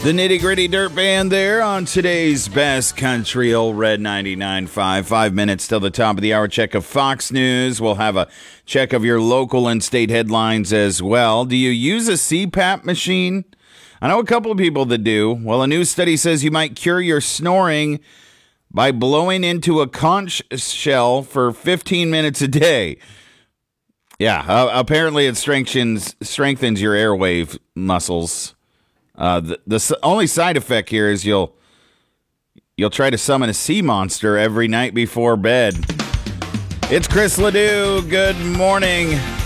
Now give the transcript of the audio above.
The Nitty Gritty Dirt Band there on today's Best Country, Old Red 99.5. 5 minutes till the top of the hour. Check of Fox News. We'll have a check of your local and state headlines as well. Do you use a CPAP machine? I know a couple of people that do. Well, a new study says you might cure your snoring by blowing into a conch shell for 15 minutes a day. Yeah, apparently it strengthens your airwave muscles. The only side effect here is you'll try to summon a sea monster every night before bed. It's Chris Ledoux. Good morning.